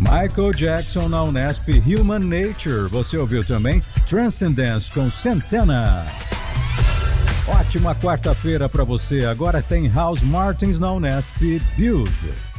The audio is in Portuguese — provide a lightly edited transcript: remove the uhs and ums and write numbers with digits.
Michael Jackson na Unesp, Human Nature. Você ouviu também Transcendence com Santana. Ótima quarta-feira para você. Agora tem House Martins na Unesp, Build.